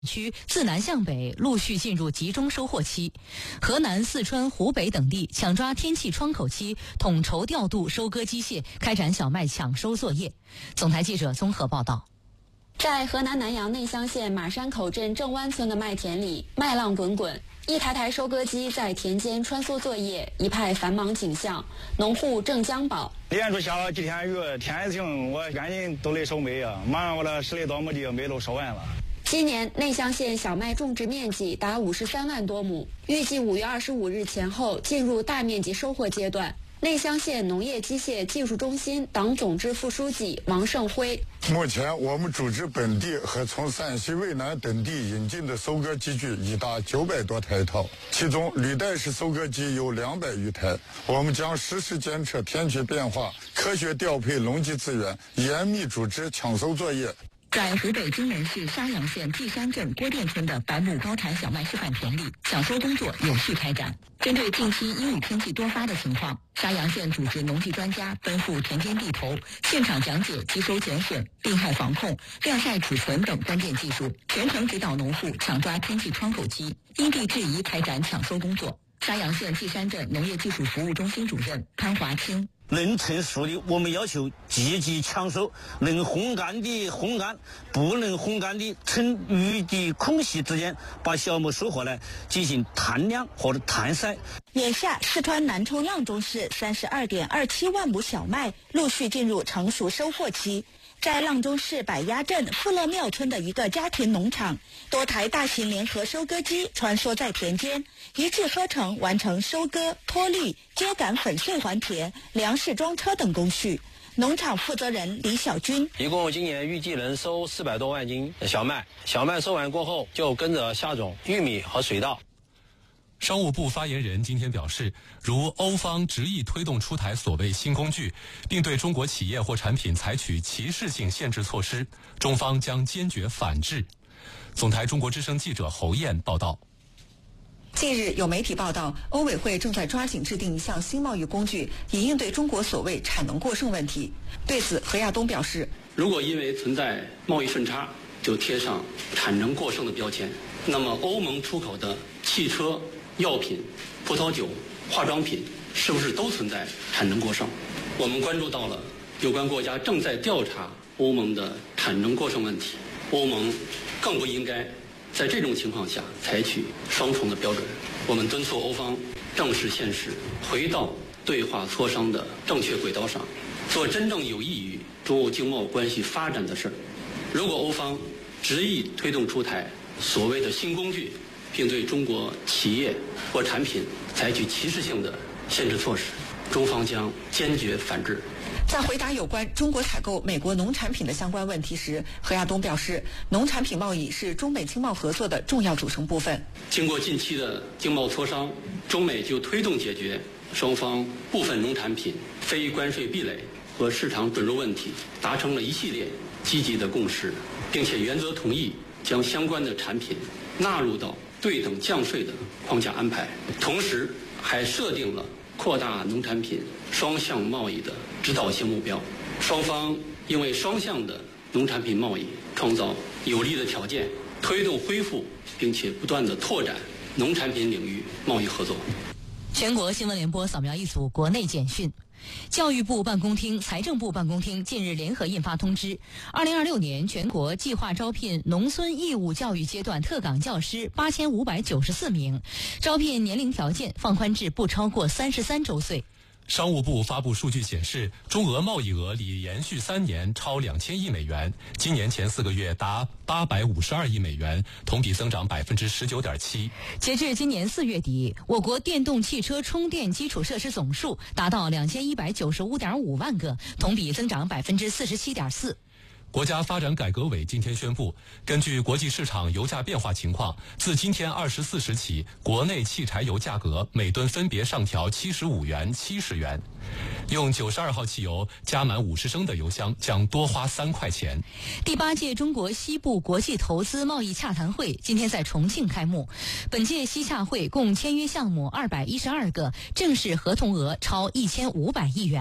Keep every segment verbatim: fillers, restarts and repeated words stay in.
区自南向北陆续进入集中收获期，河南、四川、湖北等地抢抓天气窗口期，统筹调度收割机械，开展小麦抢收作业。总台记者综合报道。 在河南南阳内乡县马山口镇正湾村的麦田里，麦浪滚滚，一台台收割机在田间穿梭作业，一派繁忙景象。农户郑江宝： 连续下了几天雨，天也晴，我赶紧都得收麦啊！马上我的十里多亩地麦都收完了。 今年内乡县小麦种植面积达五十三万多亩，预计五月二十五日前后进入大面积收获阶段。内乡县农业机械技术中心党总支副书记王胜辉： 目前我们组织本地和从陕西渭南等地引进的收割机具已达九百多台套，其中履带式收割机有两百余台。我们将实时监测天气变化，科学调配农机资源，严密组织抢收作业。 在湖北荆门市沙阳县稷山镇郭店村的百亩高产小麦示范田里，抢收工作有序开展。针对近期阴雨天气多发的情况，沙阳县组织农技专家奔赴田间地头，现场讲解机收减损、病害防控、晾晒储存等关键技术，全程指导农户抢抓天气窗口期，因地制宜开展抢收工作。沙阳县稷山镇农业技术服务中心主任潘华清： 能成熟的，我们要求积极抢收；能烘干的烘干，不能烘干的，趁雨的空隙之间，把小麦收获来进行摊晾或者摊晒。 眼下，四川南充阆中市三十二点二七万亩小麦陆续进入成熟收获期。在阆中市百鸭镇富乐庙村的一个家庭农场，多台大型联合收割机穿梭在田间，一气呵成完成收割、脱粒、秸秆粉碎还田、粮食装车等工序。农场负责人李小军： 一共今年预计能收四百多万斤小麦，小麦收完过后就跟着下种玉米和水稻。 商务部发言人今天表示，如欧方执意推动出台所谓新工具，并对中国企业或产品采取歧视性限制措施，中方将坚决反制。总台中国之声记者侯燕报道。 近日有媒体报道，欧委会正在抓紧制定一项新贸易工具，以应对中国所谓产能过剩问题。对此，何亚东表示， 如果因为存在贸易顺差就贴上产能过剩的标签，那么欧盟出口的汽车、药品、葡萄酒、化妆品是不是都存在产能过剩？我们关注到了有关国家正在调查欧盟的产能过剩问题，欧盟更不应该在这种情况下采取双重的标准。我们敦促欧方正视现实，回到对话磋商的正确轨道上，做真正有益于中欧经贸关系发展的事儿。如果欧方执意推动出台所谓的新工具，并对中国企业或产品采取歧视性的限制措施，中方将坚决反制。 在回答有关中国采购美国农产品的相关问题时，何亚东表示，农产品贸易是中美经贸合作的重要组成部分。 经过近期的经贸磋商，中美就推动解决双方部分农产品非关税壁垒和市场准入问题达成了一系列积极的共识，并且原则同意将相关的产品纳入到对等降税的框架安排，同时还设定了扩大农产品双向贸易的指导性目标。双方应为双向的农产品贸易创造有利的条件，推动恢复并且不断的拓展农产品领域贸易合作。 全国新闻联播扫描一组国内简讯。教育部办公厅、财政部办公厅近日联合印发通知，二零二六年全国计划招聘农村义务教育阶段特岗教师八千五百九十四名，招聘年龄条件放宽至不超过三十三周岁。 商务部发布数据显示，中俄贸易额已连续三年超两千亿美元，今年前四个月达八百五十二亿美元，同比增长百分之十九点七。 截至今年四月底，我国电动汽车充电基础设施总数达到两千一百九十五点五万个，同比增长百分之四十七点四。 国家发展改革委今天宣布，根据国际市场油价变化情况，自今天二十四时起，国内汽柴油价格每吨分别上调七十五元、七十元。用九十二号汽油加满五十升的油箱将多花三块钱。 第八届中国西部国际投资贸易洽谈会今天在重庆开幕。本届西洽会共签约项目二百一十二个，正式合同额超一千五百亿元。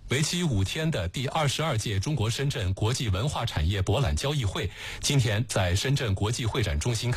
为期五天的第二十二届中国深圳国际文化产业博览交易会，今天在深圳国际会展中心